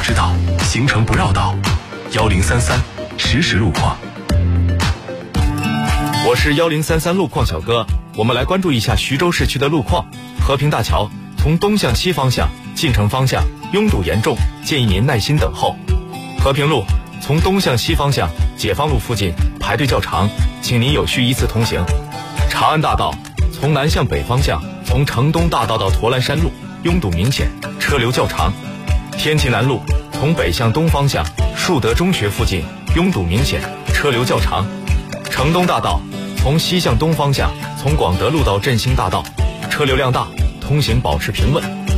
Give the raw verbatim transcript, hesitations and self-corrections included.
知道，行程不绕道。幺零三三实时路况。 我是幺零三三路况小哥，我们来关注一下徐州市区的路况。和平大桥从东向西方向进城方向拥堵严重，建议您耐心等候。和平路从东向西方向解放路附近排队较长，请您有序依次通行。长安大道从南向北方向，从城东大道到驼栏山路拥堵明显，车流较长。天齐南路从北向东方向树德中学附近拥堵明显，车流较长。城东大道从西向东方向，从广德路到振兴大道车流量大，通行保持平稳。